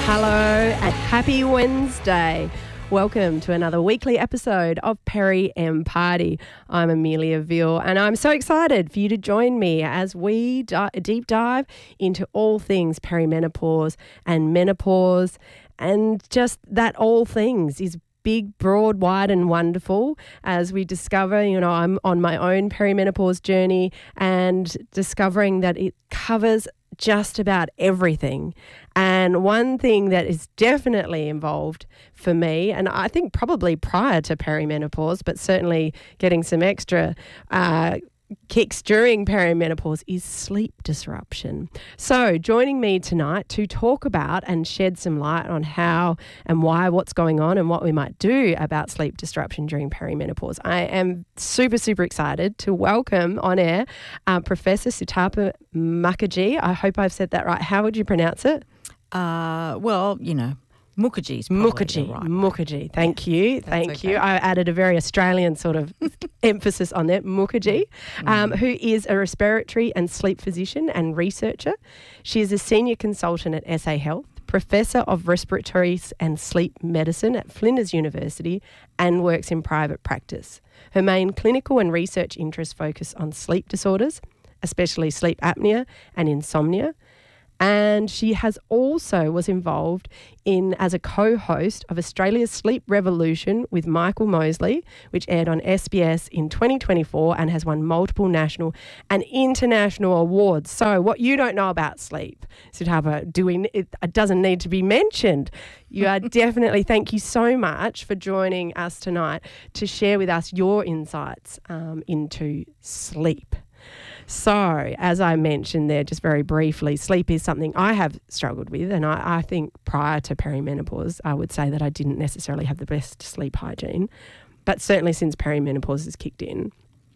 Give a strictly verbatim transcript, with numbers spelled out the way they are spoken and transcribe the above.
Hello and happy Wednesday. Welcome to another weekly episode of Peri M Party. I'm Amelia Veal and I'm so excited for you to join me as we di- deep dive into all things perimenopause and menopause, and just that all things is big, broad, wide and wonderful as we discover, you know, I'm on my own perimenopause journey and discovering that it covers just about everything. And one thing that is definitely involved for me, and I think probably prior to perimenopause, but certainly getting some extra uh, kicks during perimenopause, is sleep disruption. So joining me tonight to talk about and shed some light on how and why, what's going on and what we might do about sleep disruption during perimenopause, I am super, super excited to welcome on air uh, Professor Sutapa Mukherjee. I hope I've said that right. How would you pronounce it? Uh, well, you know, Mukherjee's Mukherjee, right. Mukherjee. Thank yeah, you, thank okay. you. I added a very Australian sort of emphasis on that, Mukherjee, mm. um, who is a respiratory and sleep physician and researcher. She is a senior consultant at S A Health, Professor of Respiratory and Sleep Medicine at Flinders University, and works in private practice. Her main clinical and research interests focus on sleep disorders, especially sleep apnea and insomnia. And she has also was involved in as a co-host of Australia's Sleep Revolution with Michael Mosley, which aired on S B S in twenty twenty-four and has won multiple national and international awards. So what you don't know about sleep, Sutapa, doing it, it doesn't need to be mentioned. You are definitely, thank you so much for joining us tonight to share with us your insights um, into sleep. So, as I mentioned there just very briefly, sleep is something I have struggled with, and I, I think prior to perimenopause, I would say that I didn't necessarily have the best sleep hygiene. But certainly since perimenopause has kicked in,